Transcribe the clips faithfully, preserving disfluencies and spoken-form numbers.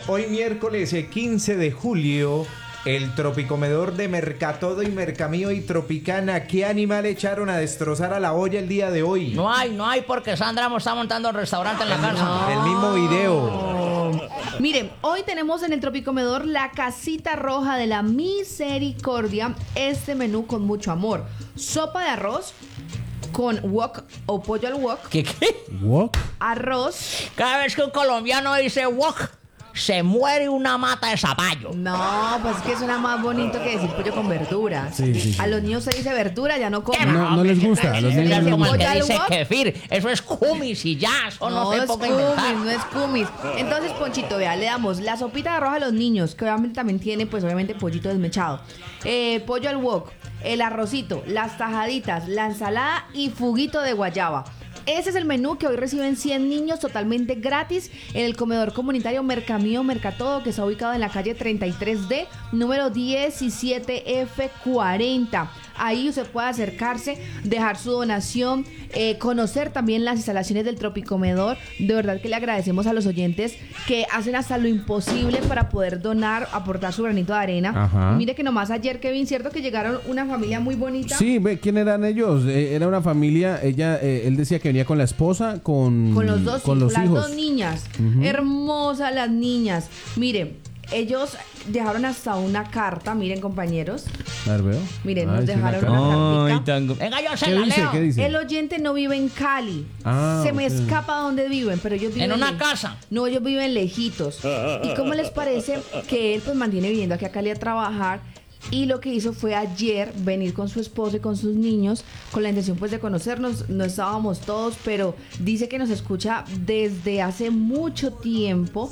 Hoy miércoles eh, quince de julio, el tropicomedor de Mercatodo y Mercamío y Tropicana, ¿qué animal echaron a destrozar a la olla el día de hoy? No hay, no hay, porque Sandra está montando el restaurante en la casa. No. El mismo video. Miren, hoy tenemos en el tropicomedor la casita roja de la misericordia. Este menú con mucho amor. Sopa de arroz con wok o pollo al wok. ¿Qué qué? ¿Wok? Arroz. Cada vez que un colombiano dice wok, se muere una mata de zapallo. No, pues es que suena más bonito que decir pollo con verduras. Sí, sí, sí. A los niños se dice verdura, ya no comen. No, no les gusta, a los Eso niños es no como les el que gusta. dice ¿Pollo al wok? kefir. Eso es kumis y ya. Eso no, No, se es ponga a kumis, inventar. no es kumis. Entonces, Ponchito, vea, le damos la sopita de arroz a los niños, que obviamente también tiene, pues obviamente, pollito desmechado. Eh, pollo al wok, el arrocito, las tajaditas, la ensalada y fuguito de guayaba. Ese es el menú que hoy reciben cien niños totalmente gratis en el comedor comunitario Mercamío Mercatodo, que está ubicado en la calle treinta y tres D, número diecisiete F cuarenta. Ahí usted puede acercarse, dejar su donación, eh, conocer también las instalaciones del tropicomedor. De verdad que le agradecemos a los oyentes que hacen hasta lo imposible para poder donar, aportar su granito de arena. Ajá. Mire que nomás ayer, Kevin, cierto que llegaron una familia muy bonita. Sí, ve, ¿quién eran ellos? Eh, era una familia, ella, eh, él decía que venía con la esposa, con, Con los dos con hijos, los las hijos. dos niñas. Ujú. Hermosas las niñas. Miren, ellos dejaron hasta una carta, miren, compañeros. A ver, veo. Miren, Ay, nos sí, dejaron una una carta. cartica. Venga, yo se ¿Qué la dice? leo. ¿Qué dice? El oyente no vive en Cali. Ah, Se me ok. escapa dónde viven, pero ellos viven En una le- casa. No, ellos viven lejitos. ¿Y cómo les parece que él pues mantiene viniendo aquí a Cali a trabajar? Y lo que hizo fue ayer venir con su esposo y con sus niños con la intención pues de conocernos. No estábamos todos, pero dice que nos escucha desde hace mucho tiempo.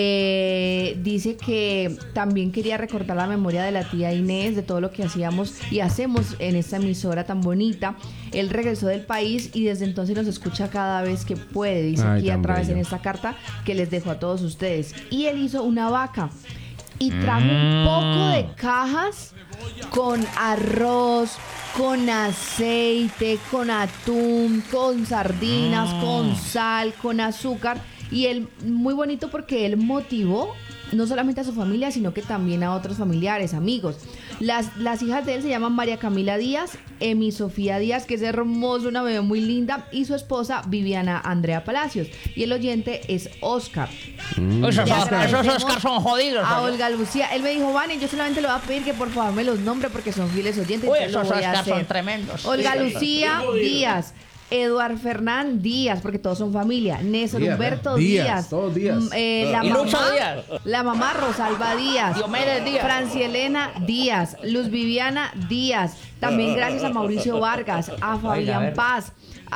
Eh, dice que también quería recordar la memoria de la tía Inés, de todo lo que hacíamos y hacemos en esta emisora tan bonita. Él regresó del país y desde entonces nos escucha cada vez que puede. Dice Ay, aquí a tan través bello. en esta carta que les dejo a todos ustedes. Y él hizo una vaca. Y trajo un poco de cajas con arroz, con aceite, con atún, con sardinas, con sal, con azúcar. Y él, muy bonito porque él motivó no solamente a su familia, sino que también a otros familiares, amigos. Las, las hijas de él se llaman María Camila Díaz, Emi Sofía Díaz, que es hermosa, una bebé muy linda, y su esposa Viviana Andrea Palacios. Y el oyente es Oscar. Esos, Le esos agradecemos Oscar son jodidos. A oye. Olga Lucía, él me dijo, Vane, yo solamente le voy a pedir que por favor me los nombre porque son fieles oyentes. Uy, entonces lo esos voy a Oscar son hacer. tremendos. Olga Lucía Díaz, Eduard Fernán Díaz, porque todos son familia. Néstor Díaz, Humberto Díaz, Díaz, todos Díaz. mm, eh, la Y mamá, Lucho Díaz. la mamá Rosalba Díaz, Diomedes Díaz. Franci Elena Díaz, Luz Viviana Díaz. También gracias a Mauricio Vargas, a a Fabián ver. Paz,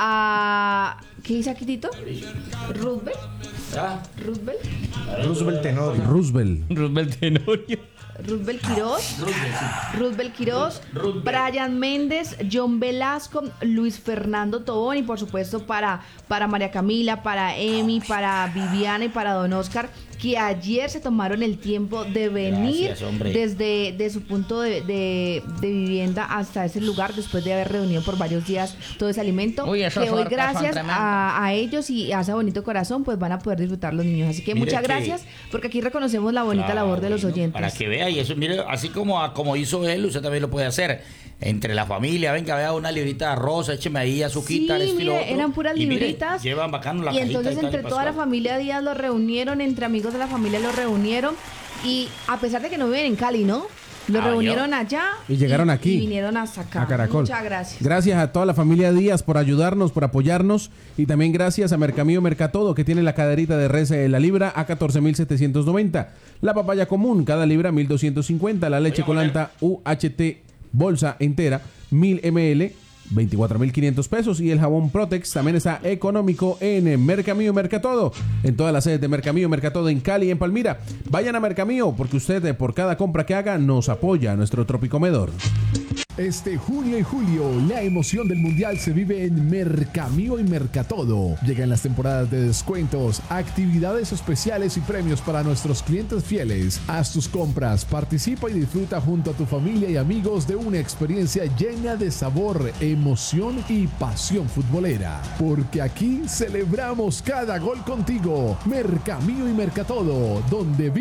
a ¿qué dice aquí Tito? Roosevelt. Roosevelt. Roosevelt Tenorio. Roosevelt. Roosevelt Tenorio. Roosevelt Quiroz, Roosevelt Quiroz, Brian Méndez, John Velasco, Luis Fernando Tobón y por supuesto para, para María Camila, para Emi, para Viviana y para Don Oscar, que ayer se tomaron el tiempo de venir Gracias, hombre. desde de su punto de, de- de vivienda hasta ese lugar después de haber reunido por varios días todo ese alimento. Uy, esos que hoy orcas son gracias tremendos. a, a ellos y a ese bonito corazón pues van a poder disfrutar los niños. Así que Mire muchas que- gracias porque aquí reconocemos la bonita Claro, labor de los bueno, oyentes. Para que vea, y eso, mire, así como, como hizo él, usted también lo puede hacer. Entre la familia, venga, vea una librita de arroz, écheme ahí azuquita, Sí, esto y lo mire, otro. eran puras Y mire, libritas. llevan bacano la Y cajita entonces tal, entre y toda la pasó. familia Díaz lo reunieron, entre amigos de la familia lo reunieron. Y a pesar de que no viven en Cali, ¿no? Lo Ah, reunieron yo. allá. Y llegaron aquí. Y vinieron hasta acá. A Caracol. Muchas gracias. Gracias a toda la familia Díaz por ayudarnos, por apoyarnos. Y también gracias a Mercamío Mercatodo, que tiene la caderita de res de la libra a catorce mil setecientos noventa. La papaya común, cada libra mil doscientos cincuenta. La leche colanta U H T bolsa entera, mil mililitros, veinticuatro mil quinientos pesos. Y el jabón Protex también está económico en Mercamío Mercatodo, en todas las sedes de Mercamío Mercatodo en Cali y en Palmira. Vayan a Mercamío porque usted eh, por cada compra que haga nos apoya a nuestro tropicomedor. Este junio y julio, la emoción del mundial se vive en Mercamío y Mercatodo. Llegan las temporadas de descuentos, actividades especiales y premios para nuestros clientes fieles. Haz tus compras, participa y disfruta junto a tu familia y amigos de una experiencia llena de sabor, emoción y pasión futbolera. Porque aquí celebramos cada gol contigo. Mercamío y Mercatodo, donde